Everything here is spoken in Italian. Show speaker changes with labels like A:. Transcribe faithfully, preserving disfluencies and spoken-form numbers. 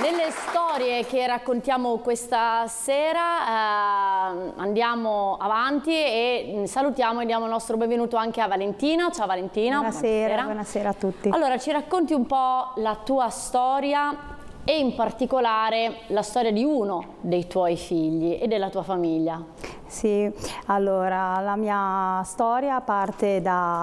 A: Nelle storie che raccontiamo questa sera eh, andiamo avanti e salutiamo e diamo il nostro benvenuto anche a Valentina. Ciao Valentina.
B: Buonasera,
A: buonasera,
B: buonasera a tutti.
A: Allora, ci racconti un po' la tua storia e in particolare la storia di uno dei tuoi figli e della tua famiglia.
B: Sì, allora la mia storia parte da